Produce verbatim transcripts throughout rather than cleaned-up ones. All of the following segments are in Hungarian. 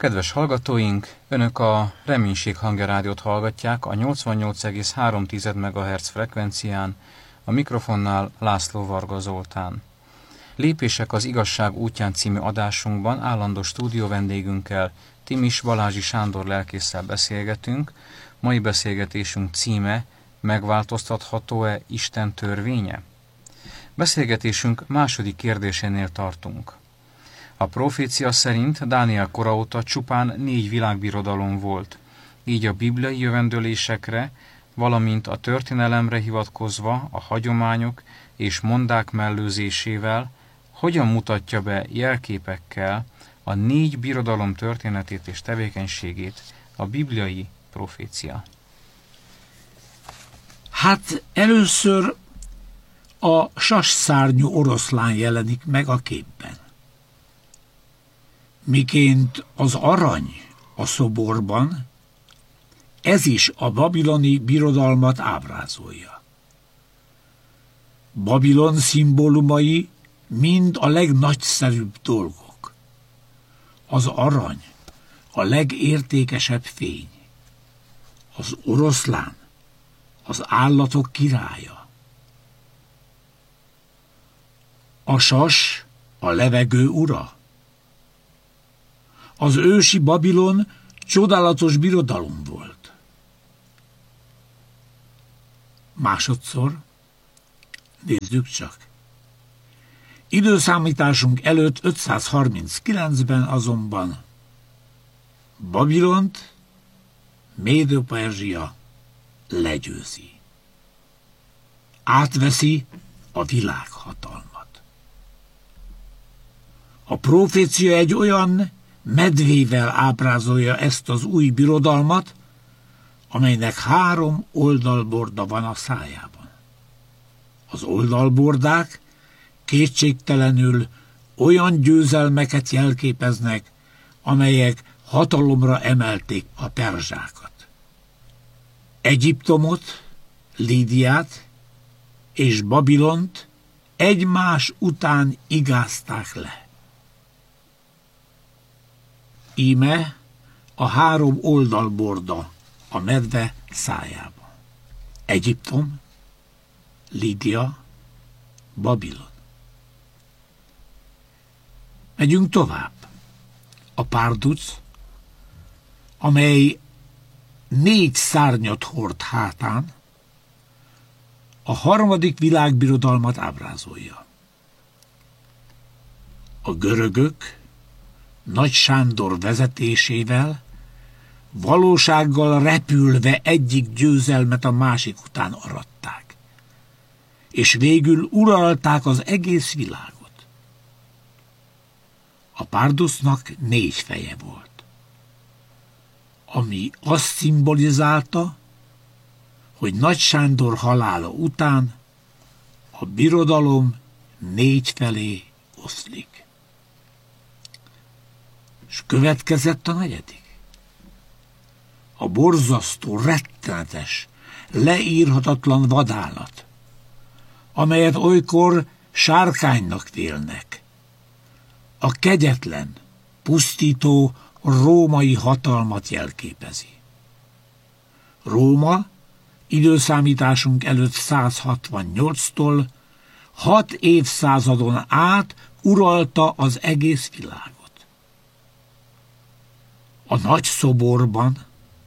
Kedves hallgatóink, Önök a Reménység Hangja Rádiót hallgatják a nyolcvannyolc egész három megahertz frekvencián, a mikrofonnál László Varga Zoltán. Lépések az igazság útján című adásunkban állandó stúdió vendégünkkel, Timis Balázsi Sándor lelkésszel beszélgetünk. Mai beszélgetésünk címe: megváltoztatható-e Isten törvénye? Beszélgetésünk második kérdésénél tartunk. A profécia szerint Dániel kora óta csupán négy világbirodalom volt, így a bibliai jövendőlésekre, valamint a történelemre hivatkozva a hagyományok és mondák mellőzésével hogyan mutatja be jelképekkel a négy birodalom történetét és tevékenységét a bibliai profécia. Hát először a sasszárnyú oroszlán jelenik meg a képben. Miként az arany a szoborban, ez is a babiloni birodalmat ábrázolja. Babilon szimbólumai mind a legnagyszerűbb dolgok. Az arany a legértékesebb fény. Az oroszlán az állatok királya. A sas a levegő ura. Az ősi Babilon csodálatos birodalom volt. Másodszor, nézzük csak. Időszámításunk előtt ötszázharminckilencben azonban Babilont Médo-Perzsia legyőzi. Átveszi a világhatalmat. A profécia egy olyan medvével ábrázolja ezt az új birodalmat, amelynek három oldalborda van a szájában. Az oldalbordák kétségtelenül olyan győzelmeket jelképeznek, amelyek hatalomra emelték a perzsákat. Egyiptomot, Lídiát és Babilont egymás után igázták le. Íme a három oldalborda a medve szájában. Egyiptom, Lídia, Babilon. Megyünk tovább. A párduc, amely négy szárnyat hord hátán, a harmadik világbirodalmat ábrázolja. A görögök Nagy Sándor vezetésével valósággal repülve egyik győzelmet a másik után aratták, és végül uralták az egész világot. A párducnak négy feje volt, ami azt szimbolizálta, hogy Nagy Sándor halála után a birodalom négy felé oszlik. És következett a negyedik. A borzasztó, rettenetes, leírhatatlan vadállat, amelyet olykor sárkánynak vélnek. A kegyetlen, pusztító római hatalmat jelképezi. Róma időszámításunk előtt százhatvannyolctól hat évszázadon át uralta az egész világot. A nagy szoborban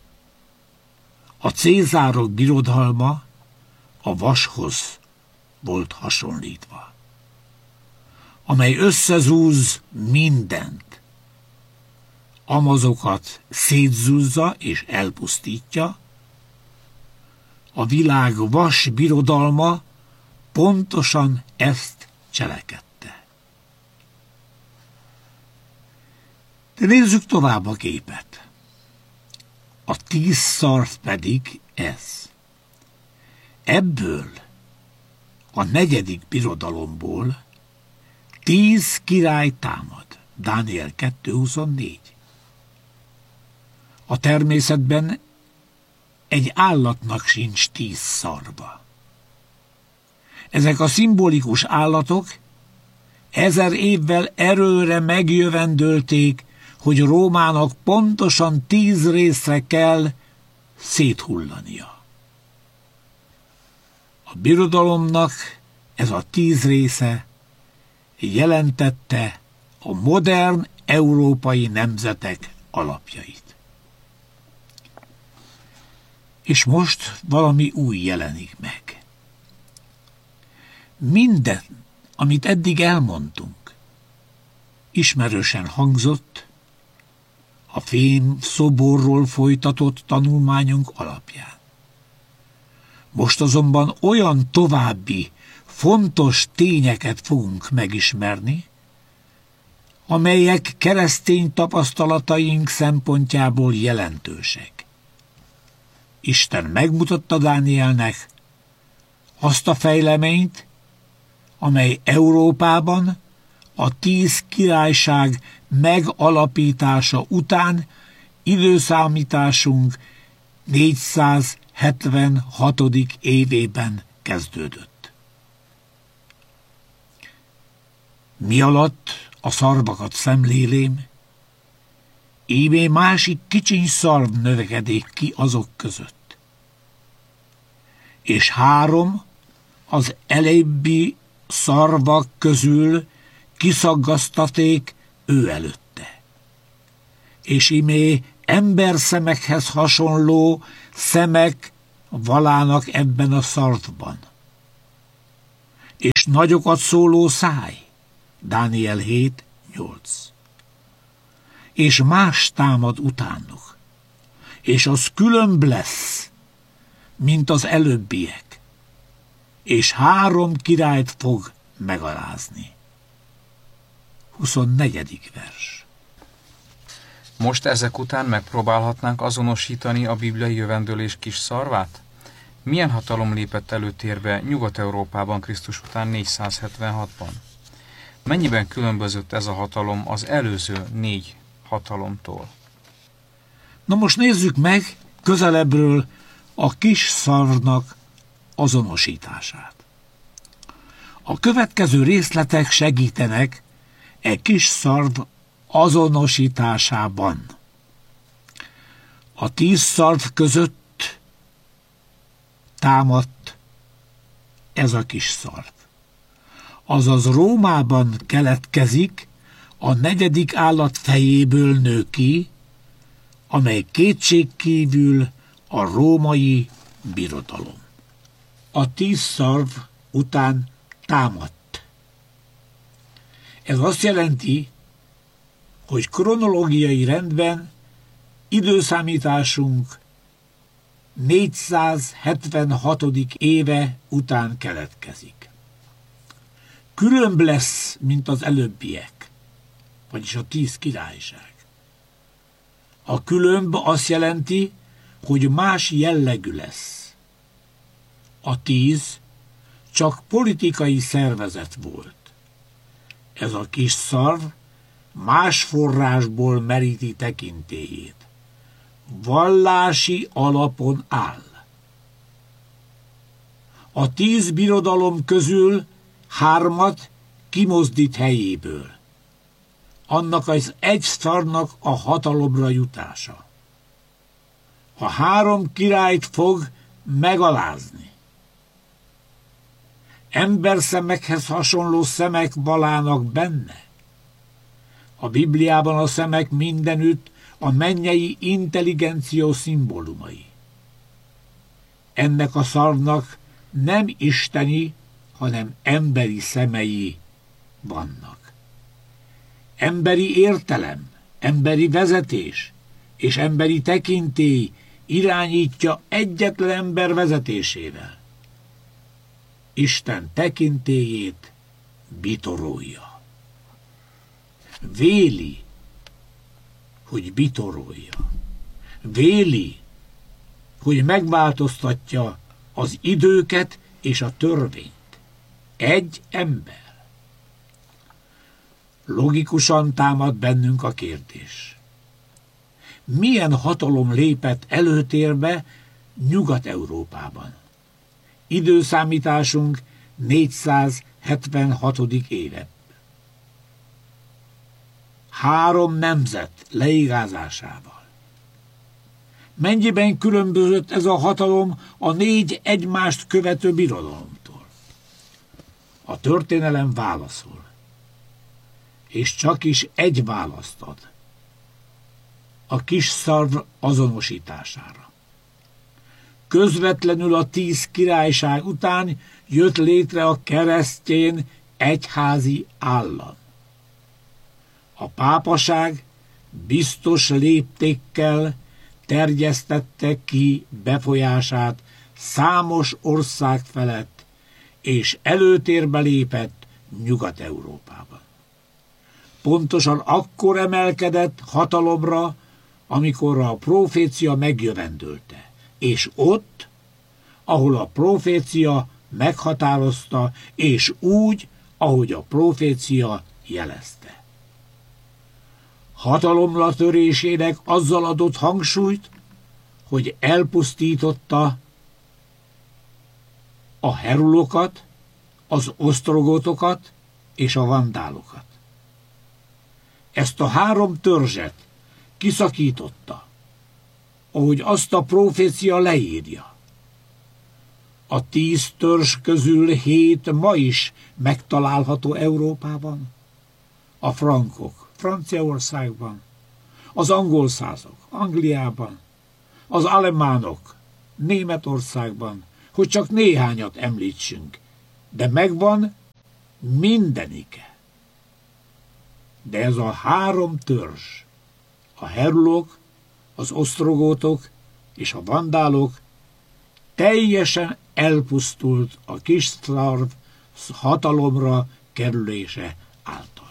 a cézárok birodalma a vashoz volt hasonlítva, amely összezúz mindent, amazokat szétzúzza és elpusztítja. A világ vas birodalma pontosan ezt cselekedte. De nézzük tovább a képet. A tíz szarv pedig ez. Ebből a negyedik birodalomból tíz király támad. Dániel kettő huszonnégy. A természetben egy állatnak sincs tíz szarva. Ezek a szimbolikus állatok ezer évvel erőre megjövendölték, hogy Rómának pontosan tíz részre kell széthullania. A birodalomnak ez a tíz része jelentette a modern európai nemzetek alapjait. És most valami új jelenik meg. Minden, amit eddig elmondtunk, ismerősen hangzott a fém szoborról folytatott tanulmányunk alapján. Most azonban olyan további, fontos tényeket fogunk megismerni, amelyek keresztény tapasztalataink szempontjából jelentősek. Isten megmutatta Dánielnek azt a fejleményt, amely Európában a tíz királyság megalapítása után időszámításunk négyszázhetvenhatodik évében kezdődött. Mi alatt a szarvakat szemlélém, íme másik kicsiny szarv növekedik ki azok között. És három az elébbi szarvak közül kiszaggasztaték ő előtte. És imé emberszemekhez hasonló szemek valának ebben a szarvban. És nagyokat szóló száj, Dániel hét nyolc. És más támad utánuk, és az különb lesz, mint az előbbiek, és három királyt fog megalázni. huszonnegyedik vers. Most ezek után megpróbálhatnánk azonosítani a bibliai jövendőlés kis szarvát? Milyen hatalom lépett előtérbe Nyugat-Európában Krisztus után négyszázhetvenhatban? Mennyiben különbözött ez a hatalom az előző négy hatalomtól? Na most nézzük meg közelebbről a kis szarvnak azonosítását. A következő részletek segítenek e kis szarv azonosításában. A tíz szarv között támadt ez a kis szarv. Azaz Rómában keletkezik, a negyedik állat fejéből nő ki, amely kétségkívül a római birodalom. A tíz szarv után támadt. Ez azt jelenti, hogy kronológiai rendben időszámításunk négyszázhetvenhatodik éve után keletkezik. Különb lesz, mint az előbbiek, vagyis a tíz királyság. A különb azt jelenti, hogy más jellegű lesz. A tíz csak politikai szervezet volt. Ez a kis szarv más forrásból meríti tekintélyét. Vallási alapon áll. A tíz birodalom közül hármat kimozdít helyéből. Annak az egy szarvnak a hatalomra jutása. A három királyt fog megalázni. Emberszemekhez hasonló szemek valának benne. A Bibliában a szemek mindenütt a mennyei intelligenció szimbólumai. Ennek a szarvnak nem isteni, hanem emberi szemei vannak. Emberi értelem, emberi vezetés és emberi tekintély irányítja egyetlen ember vezetésével. Isten tekintélyét bitorolja. Véli, hogy bitorolja. Véli, hogy megváltoztatja az időket és a törvényt. Egy ember. Logikusan támad bennünk a kérdés. Milyen hatalom lépett előtérbe Nyugat-Európában? Időszámításunk négyszázhetvenhatodik éve. három nemzet leigázásával. Mennyiben különbözött ez a hatalom a négy egymást követő birodalomtól? A történelem válaszol, és csak is egy választ ad: a kis szarv azonosítására. Közvetlenül a tíz királyság után jött létre a keresztény egyházi állam. A pápaság biztos léptékkel terjesztette ki befolyását számos ország felett, és előtérbe lépett Nyugat-Európában. Pontosan akkor emelkedett hatalomra, amikor a profécia megjövendölte, és ott, ahol a profécia meghatározta, és úgy, ahogy a profécia jelezte. Hatalomra törésének azzal adott hangsúlyt, hogy elpusztította a herulokat, az osztrogótokat és a vandálokat. Ezt a három törzset kiszakította, ahogy azt a profécia leírja. A tíz törzs közül hét ma is megtalálható Európában. A frankok Franciaországban, az angolszázok Angliában, az alemánok Németországban, hogy csak néhányat említsünk, de megvan mindenike. De ez a három törzs, a herulok, az osztrogótok és a vandálok teljesen elpusztult a kis szarv hatalomra kerülése által.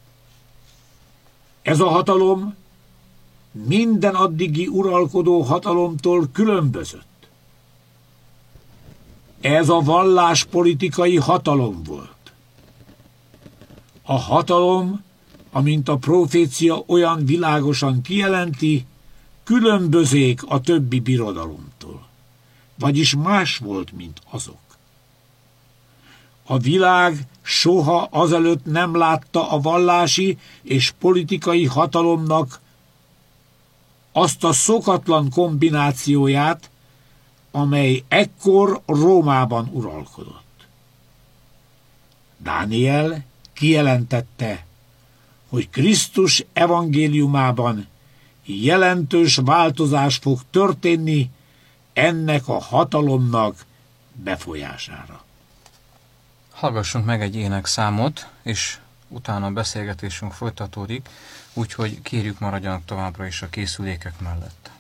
Ez a hatalom minden addigi uralkodó hatalomtól különbözött. Ez a valláspolitikai hatalom volt. A hatalom, amint a profécia olyan világosan kijelenti, különbözék a többi birodalomtól, vagyis más volt, mint azok. A világ soha azelőtt nem látta a vallási és politikai hatalomnak azt a szokatlan kombinációját, amely ekkor Rómában uralkodott. Dániel kijelentette, hogy Krisztus evangéliumában jelentős változás fog történni ennek a hatalomnak befolyására. Hallgassunk meg egy énekszámot, és utána a beszélgetésünk folytatódik, úgyhogy kérjük, maradjanak továbbra is a készülékek mellett.